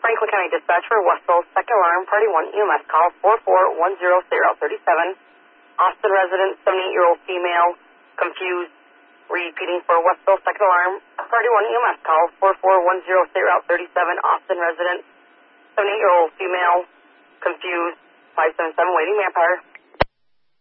Franklin County Dispatch for Westville, second alarm, party 1, EMS call 4410-37. Austin resident, 78-year-old female, confused. Repeating for Westville, second alarm, party 1, EMS call 4410-37. Austin resident, 78-year-old female, confused. 577 waiting manpower.